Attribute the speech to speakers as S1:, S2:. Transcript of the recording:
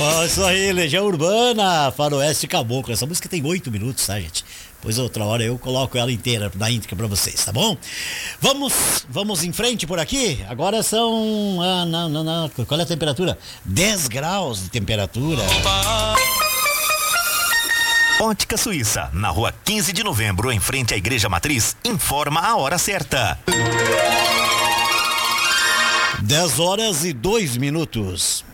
S1: Ó, isso aí, Legião Urbana, Faroeste Caboclo. Essa música tem 8 minutos, tá, gente? Pois outra hora eu coloco ela inteira na íntegra pra vocês, tá bom? Vamos em frente por aqui. Agora são... não. Qual é a temperatura? 10 graus de temperatura.
S2: Ótica Suíça, na rua 15 de novembro, em frente à Igreja Matriz, informa a hora certa.
S1: 10 horas e 2 minutos.